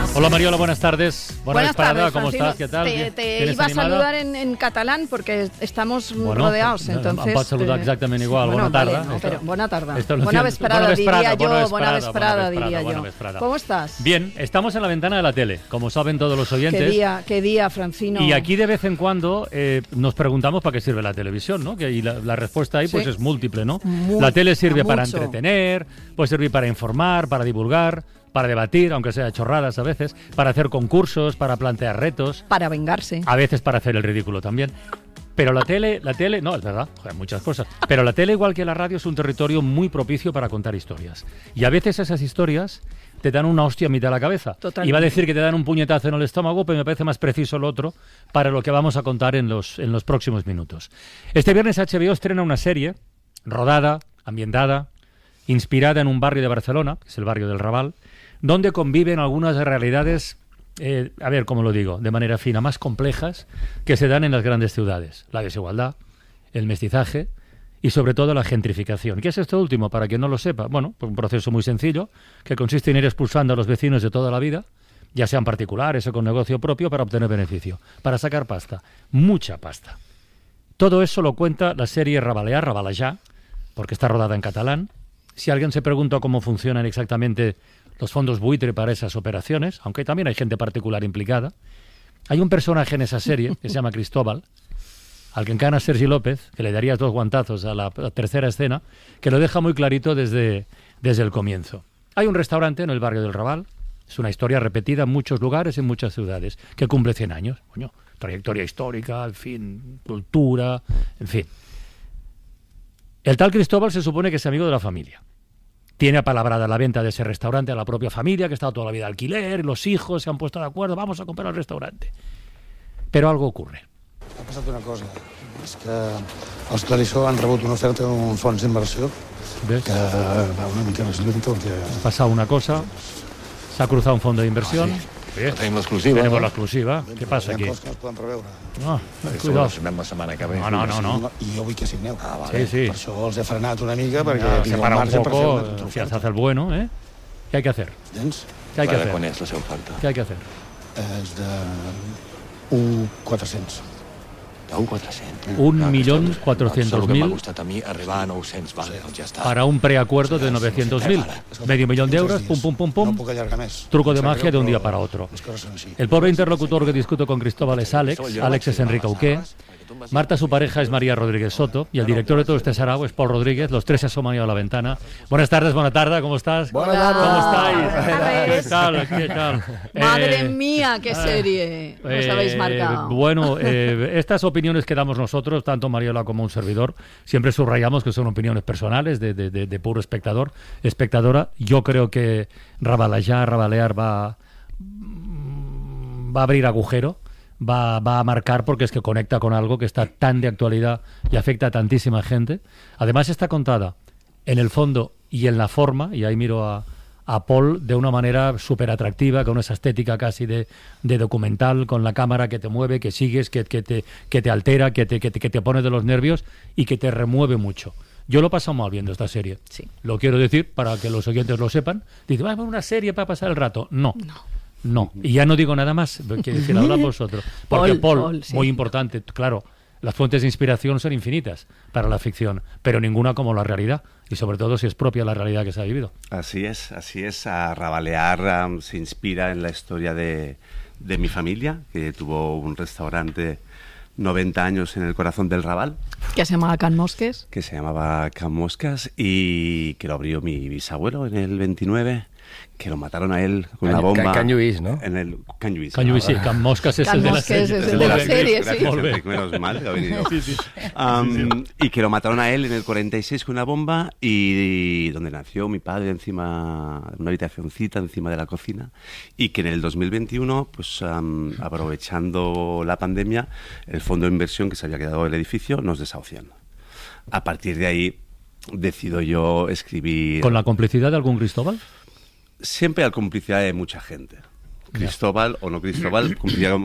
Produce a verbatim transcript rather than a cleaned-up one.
Hola Mariola, buenas tardes. Buena Buenas tardes, tardes, ¿cómo Francino. estás? ¿Qué tal? Te, te ¿Tienes iba animada? a saludar en, en catalán porque estamos Bueno, rodeados, em entonces... pots saludar eh, exactament igual. Bueno, Bona tarda. vale, no, Esto- pero buena tarda. esto lo Buena entiendo. vesprada, Buena diría vesprada, yo. buena Buena vesprada, vesprada, buena diría vesprada, yo. buena vesprada. ¿Cómo estás? Bien, estamos en la ventana de la tele, como saben todos los oyentes. Qué día, qué día, Francino. Y aquí de vez en cuando eh, nos preguntamos para qué sirve la televisión, ¿no? Que, y la, la respuesta ahí pues Sí. es múltiple, ¿no? Mu- la tele sirve para mucho. entretener, puede servir para informar, para divulgar, para debatir, aunque sea chorradas a veces, para hacer concursos, para plantear retos, Para vengarse. a veces para hacer el ridículo también. Pero la tele, la tele, no, es verdad, joder, muchas cosas. Pero la tele, igual que la radio, es un territorio muy propicio para contar historias. Y a veces esas historias te dan una hostia a mitad de la cabeza. Totalmente. Iba a decir que te dan un puñetazo en el estómago, pero me parece más preciso lo otro para lo que vamos a contar en los, en los próximos minutos. Este viernes H B O estrena una serie rodada, ambientada, inspirada en un barrio de Barcelona, que es el barrio del Raval, donde conviven algunas realidades, eh, a ver cómo lo digo, de manera fina, más complejas que se dan en las grandes ciudades. La desigualdad, el mestizaje y sobre todo la gentrificación. ¿Qué es esto último? Para quien no lo sepa, bueno, pues un proceso muy sencillo que consiste en ir expulsando a los vecinos de toda la vida, ya sean particulares o con negocio propio, para obtener beneficio, para sacar pasta, mucha pasta. Todo eso lo cuenta la serie Rabalear, Rabalejar, porque está rodada en catalán. Si alguien se pregunta cómo funcionan exactamente los fondos buitre para esas operaciones, aunque también hay gente particular implicada, hay un personaje en esa serie que se llama Cristóbal, al que encarna Sergi López, que le darías dos guantazos a la, la tercera escena, que lo deja muy clarito desde, desde el comienzo. Hay un restaurante en el barrio del Raval, es una historia repetida en muchos lugares, en muchas ciudades, que cumple cien años. Coño, trayectoria histórica, en fin, cultura, en fin. El tal Cristóbal se supone que es amigo de la familia. Tiene apalabrada la venta de ese restaurante a la propia familia, que ha estado toda la vida de alquiler, y los hijos se han puesto de acuerdo, vamos a comprar el restaurante. Pero algo ocurre. Ha passat una cosa, és que els Clarissó han rebut una oferta d'un fons d'inversió ¿Ves? que va una mica més lluny perquè... Ha pasado una cosa, se ha cruzado un fondo de inversión. Bien. Tenim l'exclusiva. Tenemos la exclusiva. ¿Qué pasa Hi aquí? ha coses que no es poden preveure. No, Això cuidado. ho sabem la setmana que ve. No, no, no, no. I jo vull que signeu. Ah, Sí, sí. Per això els he frenat una mica, perquè Ya, tinc se el para un marge per fer poco, una eh, contraoferta. se hace el bueno, ¿eh? ¿Qué hay que hacer? Entens? ¿Qué hay que Ara hacer? quan és la seva oferta? ¿Qué hay que hacer? És de un mil quatre-cents. Un quatre-cents. Un millón cuatrocientos Solo que m'ha mil costat a mi arribar a nou-cents. Vale, doncs ja està. para un preacuerdo de novecientos mil. Medio millón de euros, pum, pum, pum, No pum. puc allargar més. Truco de Em sap magia de un greu, día però para otro. Les coses són així. El pobre interlocutor que discuto con Cristóbal es Alex. Alex es Enrique Auqué. Marta, su pareja, es María Rodríguez Soto. Y el director de todo este sarao es Paul Rodríguez. Los tres se asoman a la ventana. Buenas tardes, buena tarde, ¿cómo estás? Buenas Hola. tardes. ¿Cómo estáis? tardes. ¿Qué tal? ¿Qué tal? Madre Eh, mía, qué serie os Eh, habéis marcado. Bueno, eh, estas opiniones que damos nosotros, tanto Mariola como un servidor, siempre subrayamos que son opiniones personales de, de, de, de puro espectador, espectadora. Yo creo que Rabalejar, Rabalear va, va a abrir agujero, va, va a marcar porque es que conecta con algo que está tan de actualidad y afecta a tantísima gente. Además está contada en el fondo y en la forma, y ahí miro a, a Paul, de una manera súper atractiva, con esa estética casi de, de documental, con la cámara que te mueve, que sigues, que, que, te, que te altera, que te, que, te, que te pone de los nervios y que te remueve mucho. Yo lo he pasado mal viendo esta serie. Sí. Lo quiero decir para que los oyentes lo sepan. Dice, va a ver una serie para pasar el rato. No. No. No, y ya no digo nada más, quiero decir, hablad vosotros. Porque Paul, Paul, Paul, sí. muy importante, claro, las fuentes de inspiración son infinitas para la ficción, pero ninguna como la realidad, y sobre todo si es propia la realidad que se ha vivido. Así es, así es. A Rabalear um, se inspira en la historia de, de mi familia, que tuvo un restaurante noventa años en el corazón del Raval, Que se llama Can Mosques. que se llamaba Can Moscas, y que lo abrió mi bisabuelo en el veintinueve, que lo mataron a él con Can- una bomba. Can- Can Lluís, ¿no? En el Can Lluís. Can Lluís, sí, Can Moscas es Can el de la Mosques serie. es el de la Molt bé. serie, sí. Gracias, Molt bé. Enric, menos mal que ha venido. Sí, sí. Um, y que lo mataron a él en el cuarenta y seis con una bomba, y, y donde nació mi padre, encima de una habitacioncita encima de la cocina, y que en el dos mil veintiuno, pues um, aprovechando la pandemia, el fondo de inversión que se había quedado del edificio nos desahucian. A partir de ahí decido yo escribir... ¿Con la complicidad de algún Cristóbal? Siempre hay complicidad de mucha gente. Cristóbal o no Cristóbal, cumplía